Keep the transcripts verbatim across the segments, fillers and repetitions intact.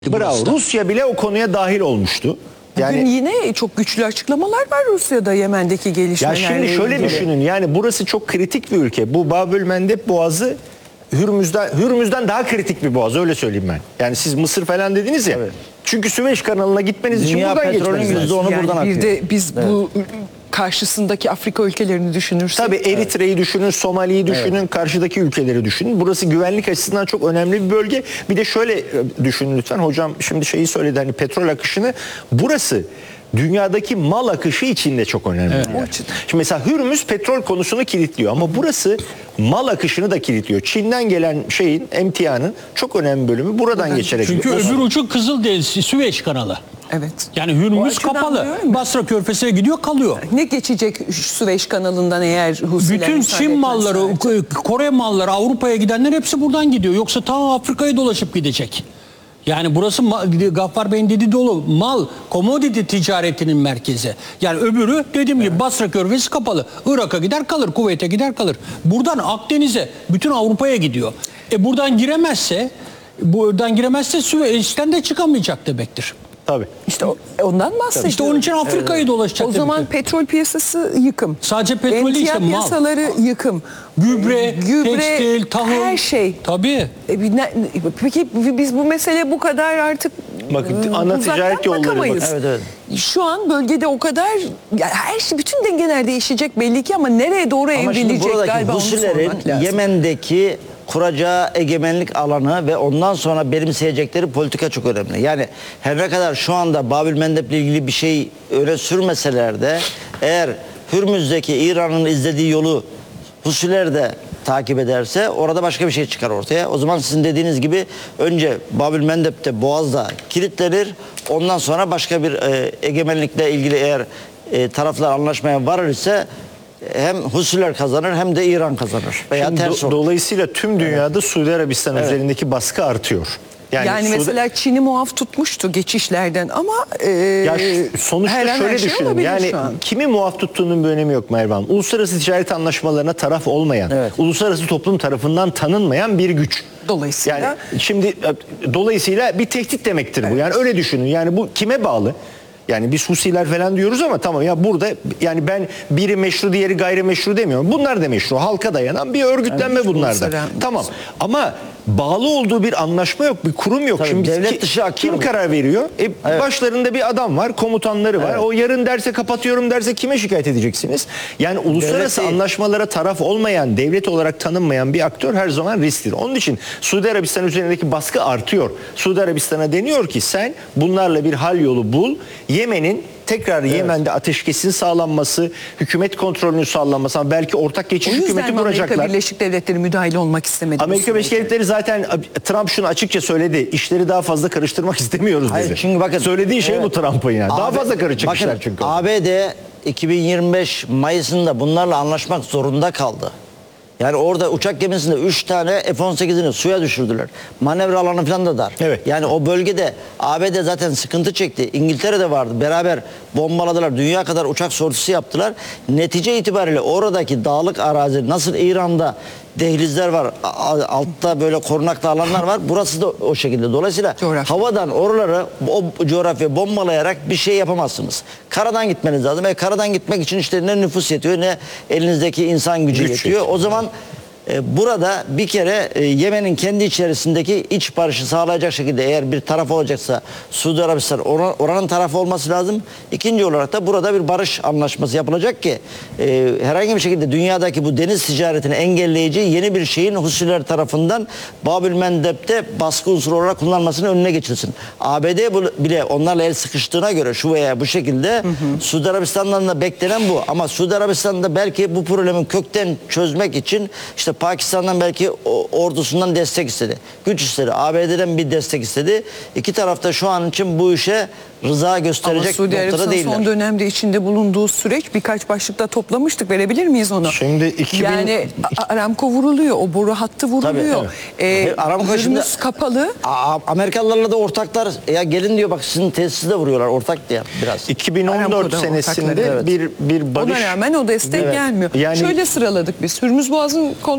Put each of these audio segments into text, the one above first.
Bravo. Rusya bile o konuya dahil olmuştu. Yani bugün yine çok güçlü açıklamalar var Rusya'da Yemen'deki gelişmelerle Ya şimdi şöyle ilgili. düşünün, yani burası çok kritik bir ülke. Bu Babülmendeb Boğazı Hürmüz'den, Hürmüz'den daha kritik bir boğaz, öyle söyleyeyim ben. Yani siz Mısır falan dediniz ya. Evet. Çünkü Süveyş kanalına gitmeniz için Dünya buradan petrolün geçmeniz yüzde lazım. onu Yani buradan bir akıyor. de biz Evet. bu karşısındaki Afrika ülkelerini düşünürsek. Tabii Eritre'yi düşünün, Somali'yi düşünün, evet. Karşıdaki ülkeleri düşünün. Burası güvenlik açısından çok önemli bir bölge. Bir de şöyle düşünün lütfen. Hocam şimdi şeyi söyledi, hani petrol akışını. Burası dünyadaki mal akışı için de çok önemli. Evet. Yani. Şimdi mesela Hürmüz petrol konusunu kilitliyor ama burası mal akışını da kilitliyor. Çin'den gelen şeyin, emtianın çok önemli bölümü buradan evet. geçerek. Çünkü gidiyor. öbür ucu Kızıldeniz, Süveyş kanalı. Evet. Yani Hürmüz kapalı. Basra Körfezi'ne gidiyor, kalıyor. Ne geçecek Süveyş kanalından eğer Husiler bütün Çin malları, etmezlerse? Kore malları, Avrupa'ya gidenler hepsi buradan gidiyor. Yoksa tam Afrika'ya dolaşıp gidecek. Yani burası Gaffar Bey'in dediği dolu mal, komoditi ticaretinin merkezi. Yani öbürü dediğim gibi Basra Körfezi kapalı. Irak'a gider kalır, Kuveyt'e gider kalır. Buradan Akdeniz'e, bütün Avrupa'ya gidiyor. E buradan giremezse, buradan giremezse Süveyş'ten de çıkamayacak demektir. Tabii. İşte ondan bahsediyorum. İşte onun için Afrika'yı evet. dolaşacak. O zaman demektir. Petrol piyasası yıkım. Sadece petrol değil, işte mal. piyasaları yıkım. Gübre, Gübre, tekstil, tahıl. her şey. Tabii. E, ne, peki biz bu mesele bu kadar artık bakın ana ticaret yolları bakın. Evet, evet. Şu an bölgede o kadar yani her şey, bütün dengeler değişecek belli ki ama nereye doğru ama evrilecek galiba onu sormak lazım. Yemen'deki kuracağı egemenlik alanı ve ondan sonra benimseyecekleri politika çok önemli. Yani her ne kadar şu anda Babülmendeb'le ilgili bir şey öne sürmeseler de eğer Hürmüz'deki İran'ın izlediği yolu Husiler de takip ederse orada başka bir şey çıkar ortaya. O zaman sizin dediğiniz gibi önce Babülmendeb'de Boğaz'da kilitlenir. Ondan sonra başka bir e, egemenlikle ilgili eğer e, taraflar anlaşmaya varır ise hem Husiler kazanır hem de İran kazanır. Veya Şimdi ters do- dolayısıyla tüm dünyada evet. Suudi Arabistan evet. üzerindeki baskı artıyor. Yani, yani Suudi... mesela Çin'i muaf tutmuştu geçişlerden ama e, ya şu, sonuçta şöyle şey düşünün. Yani kimi muaf tuttuğunun bir önemi yok Mervan. Uluslararası ticaret anlaşmalarına taraf olmayan, evet. uluslararası toplum tarafından tanınmayan bir güç. Dolayısıyla yani şimdi dolayısıyla bir tehdit demektir evet. bu. Yani öyle düşünün. Yani bu kime bağlı? Yani biz Husiler falan diyoruz ama tamam ya burada yani ben biri meşru diğeri gayrimeşru demiyorum. Bunlar da meşru. Halka dayanan bir örgütlenme evet, bunlar da. Tamam ama bağlı olduğu bir anlaşma yok, bir kurum yok. Tabii, şimdi devlet ki, dışı kim karar veriyor? E, evet. Başlarında bir adam var, komutanları var. Evet. O yarın derse kapatıyorum derse kime şikayet edeceksiniz? Yani uluslararası devlet anlaşmalara taraf olmayan, devlet olarak tanınmayan bir aktör her zaman risklidir. Onun için Suudi Arabistan üzerindeki baskı artıyor. Suudi Arabistan'a deniyor ki sen bunlarla bir hal yolu bul. Yemen'in tekrar evet. Yemen'de ateşkesin sağlanması, hükümet kontrolünün sağlanması, ama belki ortak geçiş hükümeti kuracaklar. Amerika Birleşik Devletleri müdahil olmak istemedi. Amerika Birleşik Devletleri zaten Trump şunu açıkça söyledi. İşleri daha fazla karıştırmak istemiyoruz dedi. Hayır, çünkü bakın, söylediği şey evet. bu Trump'ın yani. Daha A B, fazla karışacak işler çünkü. A B D iki bin yirmi beş Mayıs'ında bunlarla anlaşmak zorunda kaldı. Yani orada uçak gemisinde üç tane F on sekizini suya düşürdüler. Manevra alanı falan da dar. Evet. Yani o bölgede A B D zaten sıkıntı çekti. İngiltere'de vardı. Beraber bombaladılar. Dünya kadar uçak sortusu yaptılar. Netice itibariyle oradaki dağlık arazi, nasıl İran'da dehlizler var, altta böyle korunaklı alanlar var. Burası da o şekilde. Dolayısıyla coğrafya. Havadan oraları, o coğrafyayı bombalayarak bir şey yapamazsınız. Karadan gitmeniz lazım. E karadan gitmek için işte ne nüfus yetiyor ne elinizdeki insan gücü Güç yetiyor. O zaman e, burada bir kere e, Yemen'in kendi içerisindeki iç barışı sağlayacak şekilde eğer bir taraf olacaksa Suudi Arabistan or oranın tarafı olması lazım. İkinci olarak da burada bir barış anlaşması yapılacak ki e, herhangi bir şekilde dünyadaki bu deniz ticaretini engelleyici yeni bir şeyin Husiler tarafından Babülmendeb'de baskı unsuru olarak kullanılmasının önüne geçilsin. A B D bile onlarla el sıkıştığına göre şu veya bu şekilde hı hı. Suudi Arabistan'dan da beklenen bu. Ama Suudi Arabistan'da belki bu problemin kökten çözmek için işte Pakistan'dan belki ordusundan destek istedi. Güç istedi. A B D'den bir destek istedi. İki tarafta şu an için bu işe rıza gösterecek ama Suudi noktada değiller. son dönemde içinde bulunduğu süreç birkaç başlıkta toplamıştık. Verebilir miyiz onu? Şimdi iki bin... Yani Aramco vuruluyor. O boru hattı vuruluyor. Tabii, evet. ee, Aramco şimdi kapalı. Amerikalılarla da ortaklar ya gelin diyor bak sizin tesisi de vuruyorlar. Ortak diye biraz. iki bin on dört senesinde evet. bir bir barış. Ona rağmen o destek evet. gelmiyor. Yani... Şöyle sıraladık biz. Hürmüz Boğazı'nın kontrol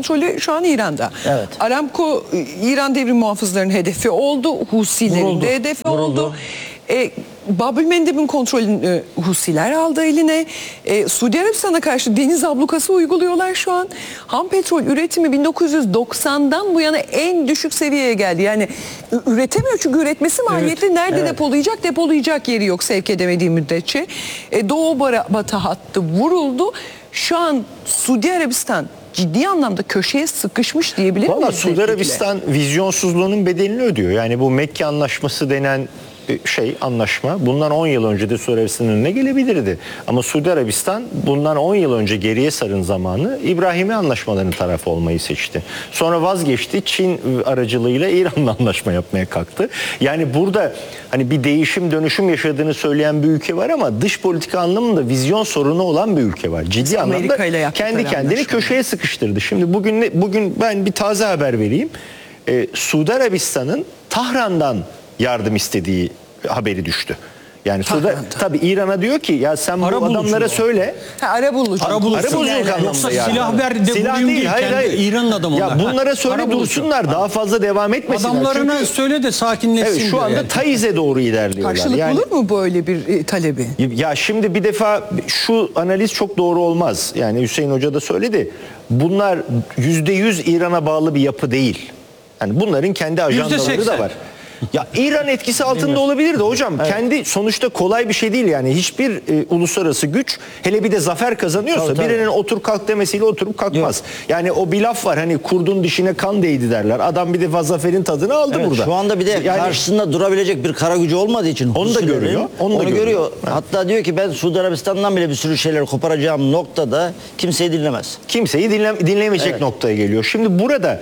kontrolü şu an İran'da. Evet. Aramco İran devrim muhafızlarının hedefi oldu. Husilerin Vuruldu. de hedefi Vuruldu. oldu. E, Babül Mendeb'in kontrolünü Husiler aldı eline. E, Suudi Arabistan'a karşı deniz ablukası uyguluyorlar şu an. Ham petrol üretimi bin dokuz yüz doksandan bu yana en düşük seviyeye geldi. Yani ü- üretemiyor çünkü üretmesi maliyetli. Nerede Evet. depolayacak? Depolayacak yeri yok sevk edemediği müddetçe. E, Doğu bara- batı hattı vuruldu. Şu an Suudi Arabistan ciddi anlamda köşeye sıkışmış diyebilir miyiz? Valla Suudi ilgili? Arabistan vizyonsuzluğunun bedelini ödüyor. Yani bu Mekke Anlaşması denen şey anlaşma bundan on yıl önce de Suudi Arabistan'ın önüne gelebilirdi. Ama Suudi Arabistan bundan on yıl önce geriye sarın zamanı İbrahimi anlaşmalarının tarafı olmayı seçti. Sonra vazgeçti. Çin aracılığıyla İran'la anlaşma yapmaya kalktı. Yani burada hani bir değişim dönüşüm yaşadığını söyleyen bir ülke var ama dış politika anlamında vizyon sorunu olan bir ülke var. Ciddi Amerika ile anlamda yaptıkları kendi kendini anlaşma. köşeye sıkıştırdı. Şimdi bugün ne- bugün ben bir taze haber vereyim. Ee, Suudi Arabistan'ın Tahran'dan yardım istediği haberi düştü. Yani Suudi, Tahran'dan. tabii İran'a diyor ki ya sen bu Ara bulucu adamlara o. söyle. Ha, ara bulucu. Ara bulucu. Ara buluculuk anlamında Yoksa yani. silah ver de vurayım değil, kendi İran'ın adamı Ya onlar. bunlara Ha, söyle ara bulucu. dursunlar daha fazla devam etmesinler. Adamlarına Çünkü söyle de sakinleşsin evet, şu diyor anda yani. Taiz'e doğru ilerliyorlar. Karşılık Yani bulur mu böyle bir e, talebi? ya şimdi bir defa şu analiz çok doğru olmaz. Yani Hüseyin Hoca da söyledi. Bunlar yüzde yüz İran'a bağlı bir yapı değil. Yani bunların kendi ajandaları da seksen. var. Ya İran etkisi altında olabilir de hocam kendi sonuçta kolay bir şey değil yani hiçbir e, uluslararası güç hele bir de zafer kazanıyorsa Tabii, tabii. birinin otur kalk demesiyle oturup kalkmaz. Yani o bir laf var hani kurdun dişine kan değdi derler. Adam bir defa zaferin tadını aldı Evet, burada. şu anda bir de Yani- karşısında durabilecek bir kara gücü olmadığı için Onu da Husilerin, görüyor, onu da görüyor. görüyor. Hatta diyor ki ben Suudi Arabistan'dan bile bir sürü şeyler koparacağım noktada kimseyi dinlemez. kimseyi dinle, dinlemeyecek Evet. noktaya geliyor. Şimdi burada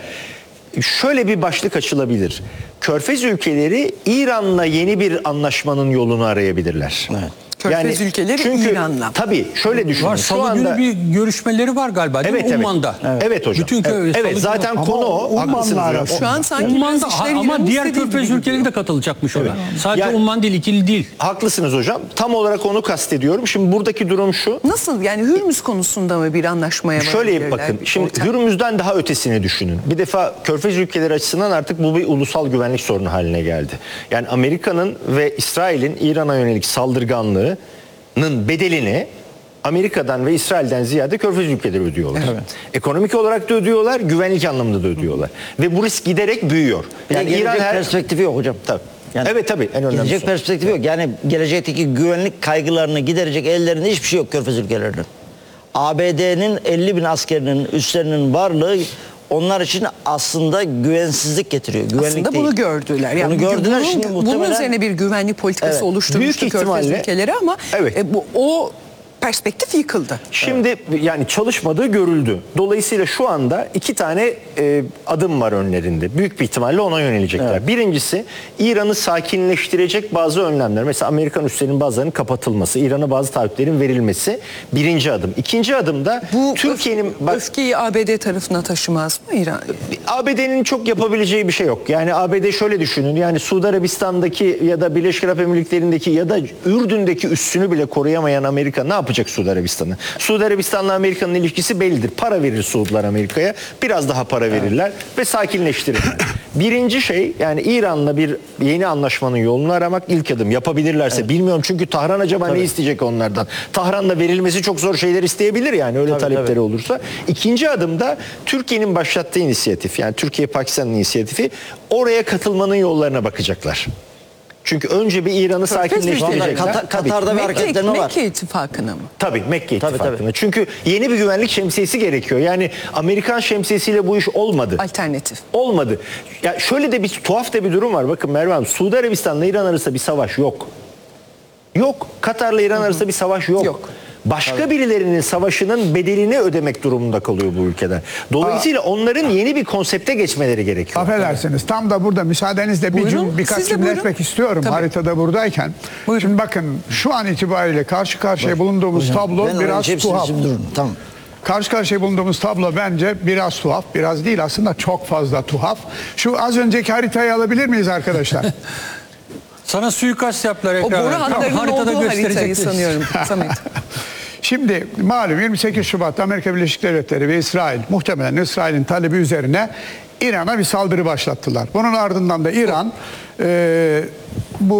şöyle bir başlık açılabilir. Körfez ülkeleri İran'la yeni bir anlaşmanın yolunu arayabilirler. Evet. Körfez ülkeleri İran'la. Tabii şöyle düşünün. Var Şu salı anda günü bir görüşmeleri var galiba değil evet, mi? evet. Umman'da. Evet. hocam. Bütün köy- evet, salı evet günü- zaten Ama konu o. Umman'la Haklısınız hocam. arası- Şu an sanki Umman'da biraz işler ama İran'ın diğer istediği körfez gibi ülkeleri de katılacakmış ona. Sadece Yani- Umman değil, ikili değil. Haklısınız hocam. Tam olarak onu kastediyorum. Şimdi buradaki durum şu. Nasıl yani Hürmüz konusunda mı bir anlaşmaya Şöyle varabilirler? bakın. Şimdi Ortak. Hürmüz'den daha ötesini düşünün. Bir defa Körfez ülkeleri açısından artık bu bir ulusal güvenlik sorunu haline geldi. Yani Amerika'nın ve İsrail'in İran'a yönelik saldırganlığının bedelini Amerika'dan ve İsrail'den ziyade Körfez ülkeleri ödüyorlar. Ekonomik olarak da ödüyorlar, güvenlik anlamında da ödüyorlar. Ve bu risk giderek büyüyor. Bir de Yani gelecek İran her perspektifi yok hocam. Tabii. Evet, tabii, en önemlisi Gelecek o. perspektifi yok. Yani gelecekteki güvenlik kaygılarını giderecek ellerinde hiçbir şey yok Körfez ülkelerinin. A B D'nin elli bin askerinin üslerinin varlığı onlar için aslında güvensizlik getiriyor. Güvenlik Aslında değil. bunu gördüler. Yani Bunu gördüler bunun, şimdi bunun muhtemelen. üzerine bir güvenlik politikası Evet. oluşturmuştu Büyük Körfez ihtimalle- ülkeleri ama Evet. e, bu o perspektif yıkıldı. Şimdi yani çalışmadığı görüldü. Dolayısıyla şu anda iki tane e, adım var önlerinde. Büyük bir ihtimalle ona yönelecekler. Birincisi İran'ı sakinleştirecek bazı önlemler. Mesela Amerikan üslerinin bazılarının kapatılması, İran'a bazı taahhütlerin verilmesi birinci adım. İkinci adımda Bu Türkiye'nin öf- bak, öfkeyi A B D tarafına taşımaz mı İran? A B D'nin çok yapabileceği bir şey yok. Yani A B D şöyle düşünün. Yani Suudi Arabistan'daki ya da Birleşik Arap Emirlikleri'ndeki ya da Ürdün'deki üssünü bile koruyamayan Amerika ne yapacak Suudi Arabistan'a? Suudi Arabistan'la Amerika'nın ilişkisi bellidir. Para verir Suudiler Amerika'ya. Biraz daha para verirler ve sakinleştirirler. Birinci şey yani İran'la bir yeni anlaşmanın yolunu aramak ilk adım. Yapabilirlerse bilmiyorum çünkü Tahran acaba ne isteyecek onlardan? Tahran'la verilmesi çok zor şeyler isteyebilir yani öyle Tabii, talepleri tabii. olursa. İkinci adımda Türkiye'nin başlattığı inisiyatif yani Türkiye-Pakistan inisiyatifi oraya katılmanın yollarına bakacaklar. Çünkü önce bir İran'ı Körfez sakinleştirecekler. ülkeleri. Kata- Tabii. Katar'da bir Mekke, hareketlenme var. Mekke ittifakına mı? Tabii Mekke Tabii, ittifakına. tabii. Çünkü yeni bir güvenlik şemsiyesi gerekiyor. Yani Amerikan şemsiyesiyle bu iş olmadı. Alternatif. Olmadı. Ya şöyle de bir tuhaf da bir durum var. Bakın Merve Hanım, Suudi Arabistan'la İran arasında bir savaş yok. Yok. Katar'la İran arasında bir savaş yok. Yok. Başka birilerinin savaşının bedelini ödemek durumunda kalıyor bu ülkeler. Dolayısıyla onların yeni bir konsepte geçmeleri gerekiyor. Affedersiniz. Tam da burada müsaadenizle bir Buyurun, cüm, birkaç siz de cümle buyurun. etmek istiyorum Tabii. haritada buradayken. Buyurun. Şimdi bakın şu an itibariyle karşı karşıya bulunduğumuz tablo Ben biraz öğreneceğim, tuhaf. siz durun. Tamam. Karşı karşıya bulunduğumuz tablo bence biraz tuhaf. Biraz değil aslında çok fazla tuhaf. Şu az önceki haritayı alabilir miyiz arkadaşlar? Sana suikast yaptılar O ekrana. boru hatlarının Haritada olduğu haritayı gösterecekler. sanıyorum Samet. şimdi malum yirmi sekiz Şubat'ta Amerika Birleşik Devletleri ve İsrail muhtemelen İsrail'in talebi üzerine İran'a bir saldırı başlattılar. Bunun ardından da İran e, bu